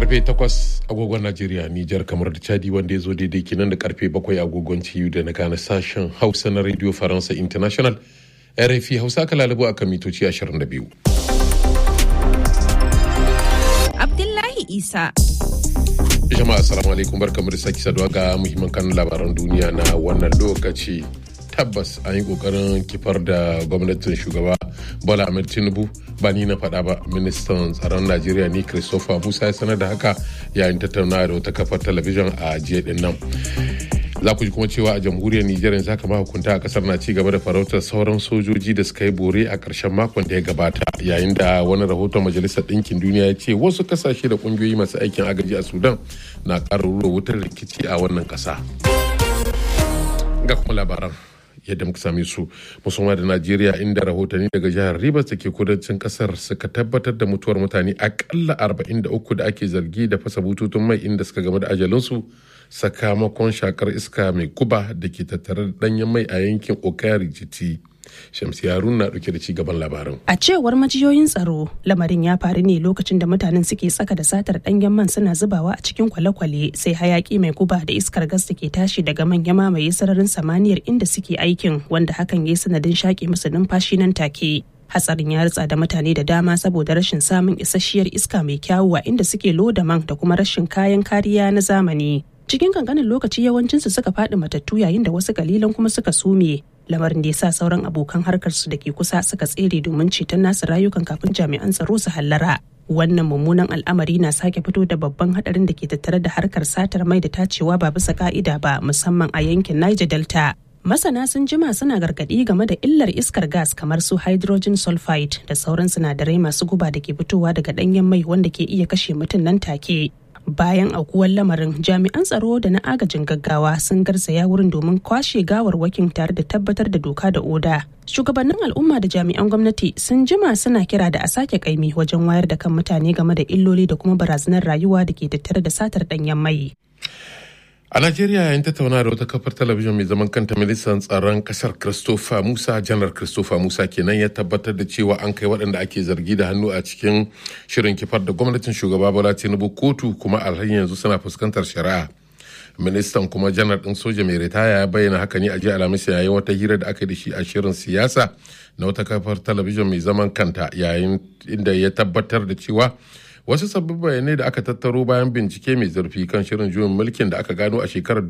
karfe 8 agogon Najeriya, Nijar, kamar da Chadi, wanda ya zo daidai kinan da karfe 7 agogon TU da na gane sashen Hausa na Radio Faransa International. RFI Hausa aka lalubo a kan mitoci 22. Abdullahi Isa. Jama'a assalamu alaikum, barkamu da sake saduwa ga muhimman kanun labaran duniya na wannan lokaci. Tabbas an yi kokarin kifar da gwamnatin shugaba Bola Ahmed Tinubu, ba ni na faɗa ba. Ministan tsaron Najeriya ne Christopher Musa ya sanar da haka yayin tattaunawa da wata kafar talabijin a jiya din nan. Za ku ji kuma cewa a jamhuriyar Nijar yanzu haka mahukunta a kasar na ci gaba da farautar sauran sojoji da suka yi bore a ƙarshen makon da ya gabata, yayin da wani rahoton Majalisar Ɗinkin Duniya ya ce wasu kasashe da ƙungiyoyi masu aikin agaji a Sudan na ƙara rura wutar rikici a wannan ƙasa. Ga kuma labaran yadda muka same su, musamman da Najeriya, inda rahotanni daga jihar Rivers da ke kudancin kasar suka tabbatar da mutuwar mutane akalla 43 da ake zargi da fasa bututun mai inda suka game da ajalinsu sakamakon shakar iska mai guba da ke tattare da danyen mai a yankin Okari Jiti. Shamsi Harun na dauke da cigaban labarin. A cewar majiyoyin tsaro, lamarin ya faru ne lokacin da mutanen suke tsaka da satar danyen man suna zubawa a cikin kwale-kwale, sai hayaki mai guba da iskar gas da ke tashi daga man ya mamaye sararin samaniyar inda suke aikin, wanda hakan ya yi sanadin shaƙe musu numfashi nan take. Hatsarin ya ritsa da mutane da dama saboda rashin samun isasshiyar iska mai kyawu a inda suke loda man da kuma rashin kayan kariya na zamani. Cikin kankanin lokaci yawancinsu suka faɗi matattu, yayin da wasu kalilan kuma suka sume, lamarin da ya sa sauran abokan harkarsu da ke kusa suka tsere domin ceton nasu rayukan kafin jami'an tsaro su hallara. Wannan mummunan al'amari na sake fito da babban hadarin da ke tattare da harkar satar mai da tacewa ba bisa ka'ida ba, musamman a yankin Niger Delta. Masana sun jima suna gargaɗi game da illar iskar gas kamar su hydrogen sulfide da sauran sinadarai masu guba da ke fitowa daga ɗanyen mai wanda ke iya kashe mutum nan take. Bayan aukuwar lamarin, jami'an tsaro da na agajin gaggawa sun garzaya wurin domin kwashe gawarwakin tare da tabbatar da doka da oda. Shugabannin al'umma da jami'an gwamnati sun jima suna kira da a sake kaimi wajen wayar da kan mutane game da illoli da kuma barazanar rayuwa da ke tattare da satar ɗanyen mai. A Najeriya, yayin tattauna da wata kafar talabijin mai zaman kanta, ministan tsaron kasar Christopher Musa, janar Christopher Musa kenan, ya tabbatar da cewa an kai waɗanda ake zargi da hannu a cikin shirin kifar da gwamnatin shugaba Bola Tinubu kotu, kuma alhalin yanzu suna fuskantar shari'a. Ministan kuma janar ɗin soja mai ritaya ya bayyana haka ne a jiya Alhamis yayin wata hira da aka yi da shi a shirin siyasa na wata kafar talabijin mai zaman kanta, yayin inda ya tabbatar da cewa wasu sabbin bayanai da aka tattaro bayan bincike mai zurfi kan shirin juyin mulkin da aka gano a shekarar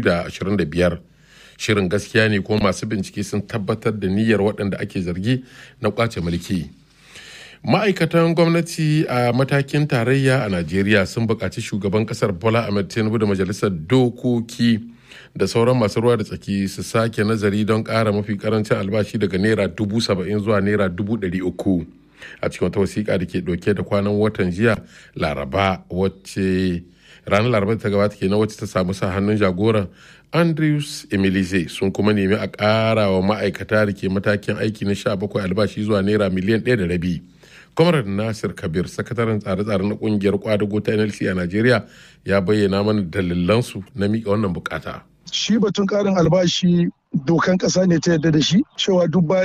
2025. Shirin gaskiya ne kuma masu bincike sun tabbatar da niyyar waɗanda ake zargi na kwace mulki. Ma'aikatan gwamnati a matakin tarayya a Najeriya sun buƙaci shugaban ƙasar Bola Ahmed Tinubu da majalisar dokoki da sauran masu ruwa da tsaki su sake nazari don ƙara mafi ƙarancin albashi daga naira 70,000 zuwa naira 300,000. A cikin wata wasiƙa da ke ɗauke da kwanan watan jiya Laraba, wacce ranar Laraba ta gabata kenan, wacce ta samu sa hannun jagoran Andrews Emilize, sun kuma nemi a ƙara wa ma'aikata da ke matakin aiki na 17 albashi zuwa naira miliyan 1.5. Comrade Nasir Kabir, sakataren tsare-tsare na ƙungiyar kwadago ta NLC a Najeriya, ya bayyana mana dalilansu na miƙa wannan bukata. Shi batun ƙarin albashi dokan ƙasa ne ta yarda da shi, cewa duk